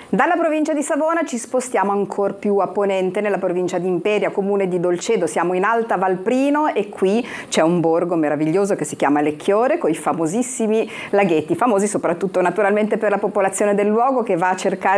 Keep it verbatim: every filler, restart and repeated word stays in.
Dalla provincia di Savona ci spostiamo ancora più a ponente, nella provincia di Imperia, comune di Dolcedo. Siamo in Alta Valprino e qui c'è un borgo meraviglioso che si chiama Lecchiore, con i famosissimi laghetti, famosi soprattutto naturalmente per la popolazione del luogo che va a cercare